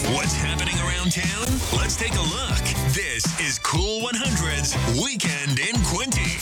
What's happening around town? Let's take a look. This is Cool 100's Weekend in Quinte.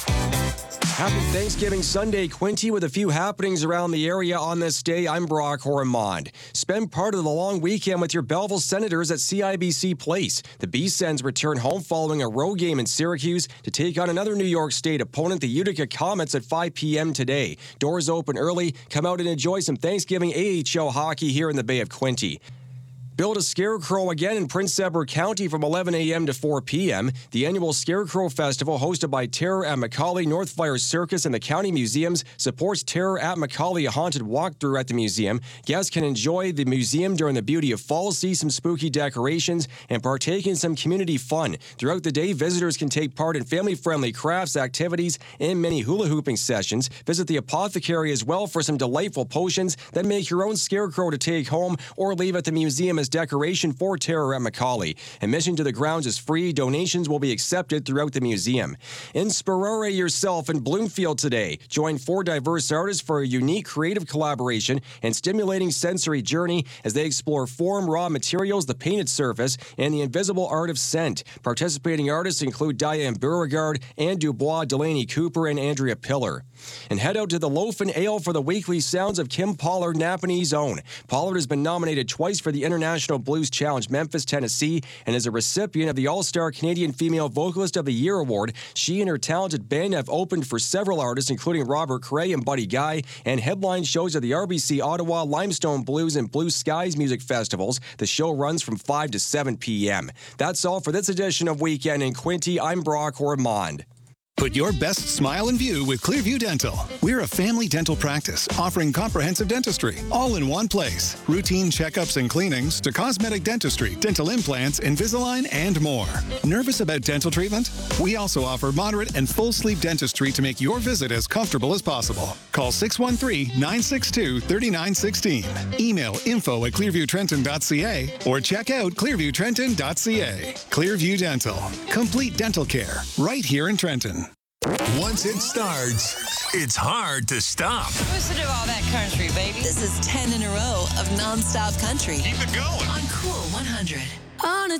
Happy Thanksgiving Sunday, Quinte, with a few happenings around the area on this day. I'm Brock Ormond. Spend part of the long weekend with your Belleville Senators at CIBC Place. The B-Sens return home following a road game in Syracuse to take on another New York State opponent, the Utica Comets, at 5 p.m. today. Doors open early. Come out and enjoy some Thanksgiving AHL hockey here in the Bay of Quinte. Build a Scarecrow again in Prince Edward County from 11 a.m. to 4 p.m. The annual Scarecrow Festival, hosted by Terror at Macaulay, Northfire Circus, and the County Museums, supports Terror at Macaulay, a haunted walkthrough at the museum. Guests can enjoy the museum during the beauty of fall, see some spooky decorations, and partake in some community fun. Throughout the day, visitors can take part in family-friendly crafts, activities, and many hula hooping sessions. Visit the apothecary as well for some delightful potions. Then make your own Scarecrow to take home or leave at the museum as decoration for Terror at Macaulay. Admission to the grounds is free. Donations will be accepted throughout the museum. Inspirare yourself in Bloomfield today. Join 4 diverse artists for a unique creative collaboration and stimulating sensory journey as they explore form, raw materials, the painted surface, and the invisible art of scent. Participating artists include Diane Beauregard, Anne Dubois, Delaney Cooper, and Andrea Pillar. And head out to the Loaf and Ale for the weekly sounds of Kim Pollard, Napanee's own. Pollard has been nominated twice for the International Blues Challenge Memphis, Tennessee, and is a recipient of the All-Star Canadian Female Vocalist of the Year award. She and her talented band have opened for several artists, including Robert Cray and Buddy Guy, and headline shows at the RBC Ottawa, Limestone Blues, and Blue Skies music festivals. The show runs from 5 to 7 p.m. That's all for this edition of Weekend in Quinte. I'm Brock Ormond. Put your best smile in view with Clearview Dental. We're a family dental practice offering comprehensive dentistry, all in one place. Routine checkups and cleanings to cosmetic dentistry, dental implants, Invisalign, and more. Nervous about dental treatment? We also offer moderate and full sleep dentistry to make your visit as comfortable as possible. Call 613-962-3916. Email info@clearviewtrenton.ca or check out clearviewtrenton.ca. Clearview Dental. Complete dental care right here in Trenton. Once it starts, it's hard to stop. Listen to all that country, baby. This is 10 in a row of non-stop country. Keep it going. On Cool 100. On a